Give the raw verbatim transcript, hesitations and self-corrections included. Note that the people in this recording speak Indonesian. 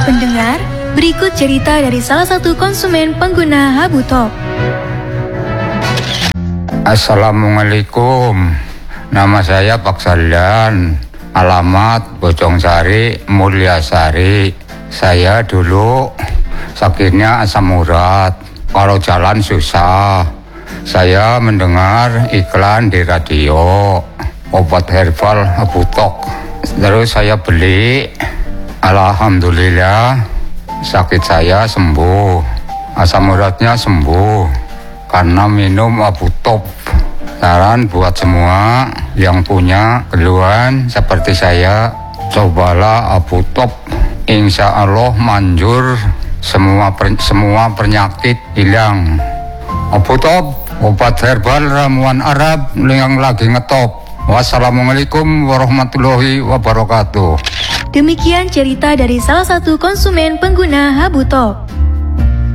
Pendengar, berikut cerita dari salah satu konsumen pengguna Habutop. Assalamualaikum, nama saya Pak Salian, alamat Bojongsari, Mulyasari. Saya dulu sakitnya asam urat, kalau jalan susah. Saya mendengar iklan di radio, obat herbal Habutop. Terus saya beli, alhamdulillah sakit saya sembuh, asam uratnya sembuh karena minum Habutop. Saran buat semua yang punya keluhan seperti saya, cobalah Habutop. Insya Allah manjur, semua per, semua penyakit hilang. Habutop, obat herbal ramuan Arab yang lagi ngetop. Wassalamualaikum warahmatullahi wabarakatuh. Demikian cerita dari salah satu konsumen pengguna Habutop.